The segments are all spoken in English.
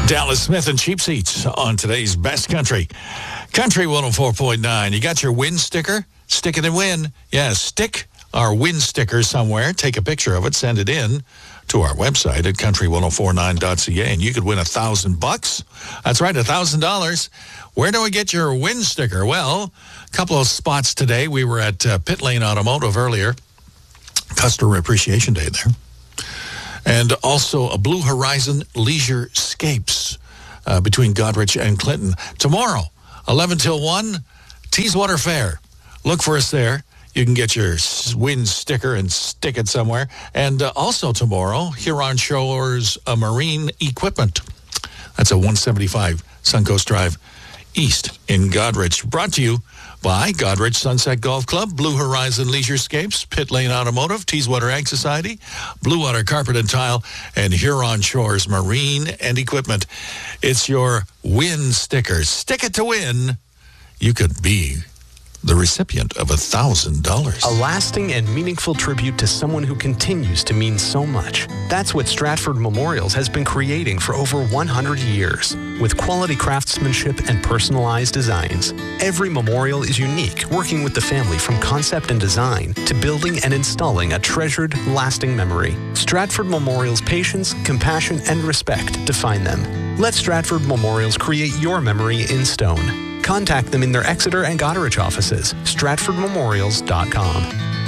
Dallas Smith and Cheap Seats on today's Best Country. Country 104.9. You got your win sticker? Stick it and win. Yeah, stick our win sticker somewhere. Take a picture of it. Send it in to our website at country1049.ca, and you could win $1,000. That's right, $1,000. Where do we get your win sticker? Well, a couple of spots today. We were at Pit Lane Automotive earlier. Customer Appreciation Day there. And also a Blue Horizon Leisure Scapes between Goderich and Clinton. Tomorrow, 11 till 1, Teeswater Fair. Look for us there. You can get your win sticker and stick it somewhere. And also tomorrow, Huron Shores Marine Equipment. That's a 175 Suncoast Drive East in Goderich. Brought to you by Goderich Sunset Golf Club, Blue Horizon Leisure Scapes, Pit Lane Automotive, Teeswater Ag Society, Blue Water Carpet and Tile, and Huron Shores Marine and Equipment. It's your win sticker. Stick it to win. You could be the recipient of $1,000. A lasting and meaningful tribute to someone who continues to mean so much. That's what Stratford Memorials has been creating for over 100 years. With quality craftsmanship and personalized designs, every memorial is unique, working with the family from concept and design to building and installing a treasured, lasting memory. Stratford Memorials' patience, compassion, and respect define them. Let Stratford Memorials create your memory in stone. Contact them in their Exeter and Goderich offices. StratfordMemorials.com.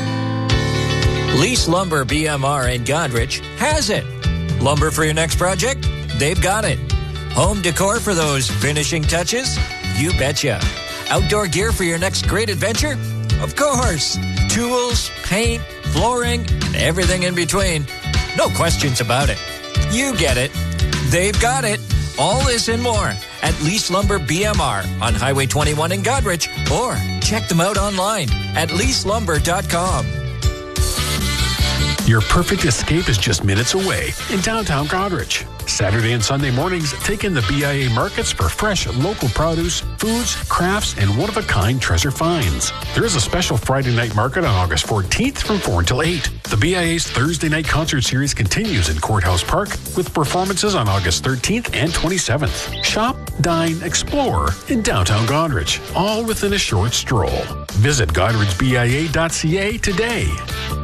Lease Lumber BMR in Goderich has it. Lumber for your next project? They've got it. Home decor for those finishing touches? You betcha. Outdoor gear for your next great adventure? Of course. Tools, paint, flooring, and everything in between. No questions about it. You get it. They've got it. All this and more at Lease Lumber BMR on Highway 21 in Goderich, or check them out online at leaselumber.com. Your perfect escape is just minutes away in downtown Goderich. Saturday and Sunday mornings, take in the BIA markets for fresh local produce, foods, crafts, and one-of-a-kind treasure finds. There is a special Friday night market on August 14th from 4 until 8. The BIA's Thursday night concert series continues in Courthouse Park with performances on August 13th and 27th. Shop, dine, explore in downtown Goderich, all within a short stroll. Visit GoderichBIA.ca today.